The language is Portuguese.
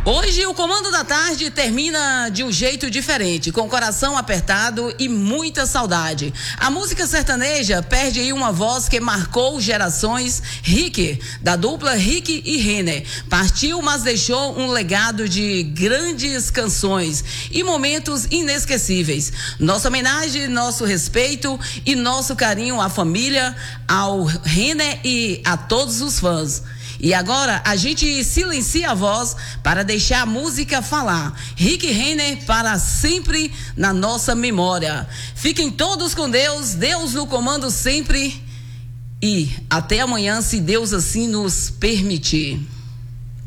Hoje o Comando da Tarde termina de um jeito diferente, com o coração apertado e muita saudade. A música sertaneja perde aí uma voz que marcou gerações. Rick, da dupla Rick e Renner, partiu, mas deixou um legado de grandes canções e momentos inesquecíveis. Nossa homenagem, nosso respeito e nosso carinho à família, ao Renner e a todos os fãs. E agora a gente silencia a voz para deixar a música falar. Rick e Renner para sempre na nossa memória. Fiquem todos com Deus, Deus no comando sempre. E até amanhã, se Deus assim nos permitir.